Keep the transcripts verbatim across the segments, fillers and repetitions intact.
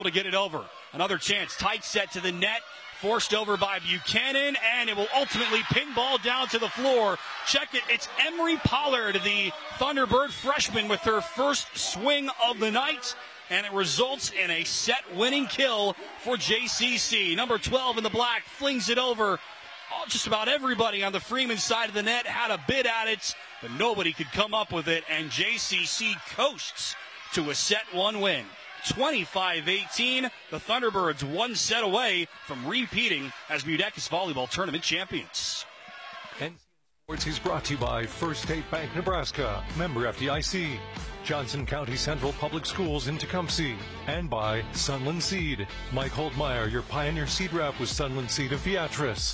to get it over. Another chance. Tight set to the net. Forced over by Buchanan, and it will ultimately pinball down to the floor. Check it. It's Emery Pollard, the Thunderbird freshman, with her first swing of the night, and it results in a set-winning kill for J C C. Number twelve in the black flings it over. Oh, just about everybody on the Freeman side of the net had a bid at it, but nobody could come up with it, and J C C coasts to a set one win. twenty-five eighteen, the Thunderbirds one set away from repeating as Mudecas Volleyball Tournament champions. N C Sports is brought to you by First State Bank Nebraska, member F D I C, Johnson County Central Public Schools in Tecumseh, and by Sunland Seed. Mike Holtmeyer, your Pioneer Seed Rep with Sunland Seed of Beatrice.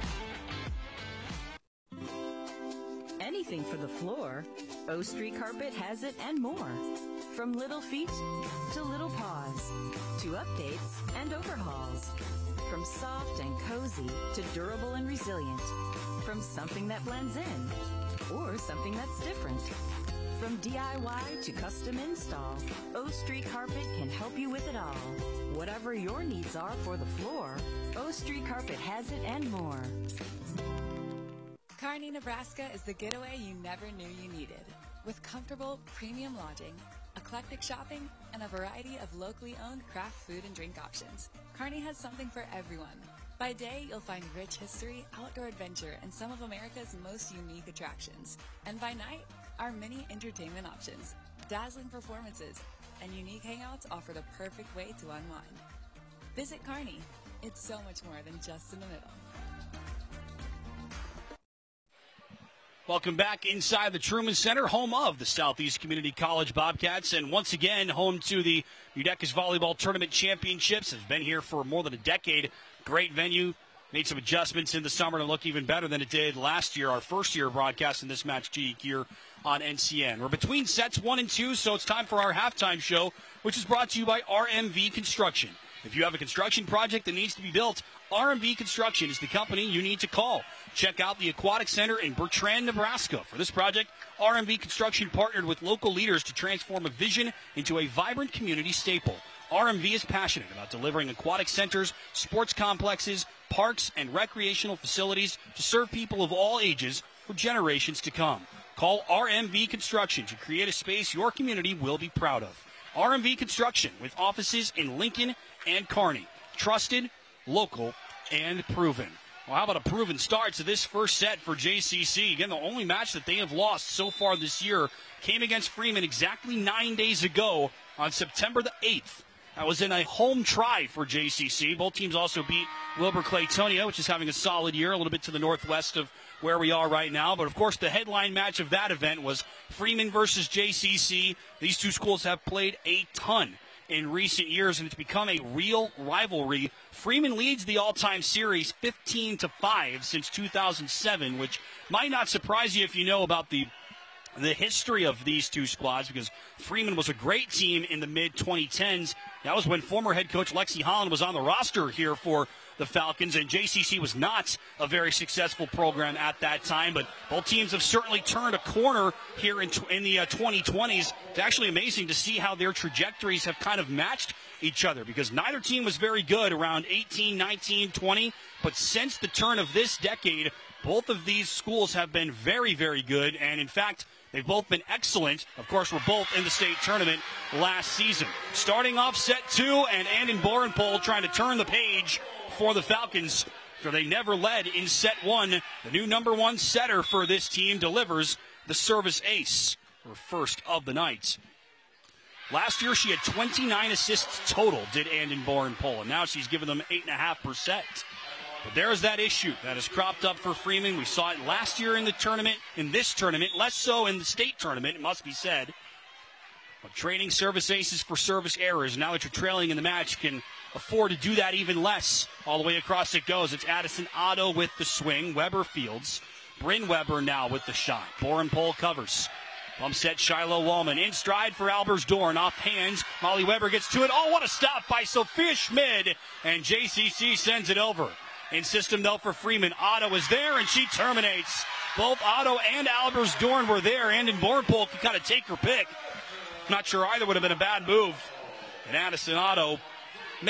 Anything for the floor, O Street Carpet has it and more. From little feet to little paws, to updates and overhauls. From soft and cozy to durable and resilient. From something that blends in or something that's different. From D I Y to custom install, O Street Carpet can help you with it all. Whatever your needs are for the floor, O Street Carpet has it and more. Kearney, Nebraska is the getaway you never knew you needed. With comfortable, premium lodging, eclectic shopping, and a variety of locally owned craft food and drink options, Kearney has something for everyone. By day, you'll find rich history, outdoor adventure, and some of America's most unique attractions. And by night, our many entertainment options, dazzling performances, and unique hangouts offer the perfect way to unwind. Visit Kearney. It's so much more than just in the middle. Welcome back inside the Truman Center, home of the Southeast Community College Bobcats, and once again, home to the Mudecas Volleyball Tournament Championships. Has been here for more than a decade. Great venue. Made some adjustments in the summer to look even better than it did last year, our first year broadcasting this match G here on N C N. We're between sets one and two, so it's time for our halftime show, which is brought to you by R M V Construction. If you have a construction project that needs to be built, R M V Construction is the company you need to call. Check out the Aquatic Center in Bertrand, Nebraska. For this project, R M V Construction partnered with local leaders to transform a vision into a vibrant community staple. R M V is passionate about delivering aquatic centers, sports complexes, parks, and recreational facilities to serve people of all ages for generations to come. Call R M V Construction to create a space your community will be proud of. R M V Construction, with offices in Lincoln and Kearney. Trusted, local, and proven. Well, how about a proven start to this first set for J C C? Again, the only match that they have lost so far this year came against Freeman exactly nine days ago on September the eighth. That was in a home try for J C C. Both teams also beat Wilbur Claytonia, which is having a solid year, a little bit to the northwest of where we are right now. But, of course, the headline match of that event was Freeman versus J C C. These two schools have played a ton in recent years, and it's become a real rivalry. Freeman leads the all-time series fifteen to five since two thousand seven, which might not surprise you if you know about the the history of these two squads, because Freeman was a great team in the mid twenty tens. That was when former head coach Lexi Holland was on the roster here for the Falcons, and J C C was not a very successful program at that time, but both teams have certainly turned a corner here in, in the uh, twenty twenties. It's actually amazing to see how their trajectories have kind of matched each other, because neither team was very good around eighteen, nineteen, twenty, but since the turn of this decade, both of these schools have been very, very good, and in fact, they've both been excellent. Of course, we're both in the state tournament last season. Starting off set two, and Andon Borenpol trying to turn the page for the Falcons, for they never led in set one. The new number one setter for this team delivers the service ace, her first of the night. Last year, she had twenty-nine assists total, did Andon Borenpol, and now she's given them eight point five percent. But there's that issue that has cropped up for Freeman. We saw it last year in the tournament, in this tournament, less so in the state tournament, it must be said. But trading service aces for service errors, now that you're trailing in the match, can afford to do that even less. All the way across it goes. It's Addison Otto with the swing. Weber fields. Bryn Weber now with the shot. Borenpol covers. Bump set Shiloh Wallman. In stride for Albersdorn. Off hands. Molly Weber gets to it. Oh, what a stop by Sophia Schmid. And J C C sends it over. In system, though, for Freeman. Otto is there, and she terminates. Both Otto and Albersdorn were there. Andon Borenpol could kind of take her pick. Not sure either would have been a bad move. And Addison Otto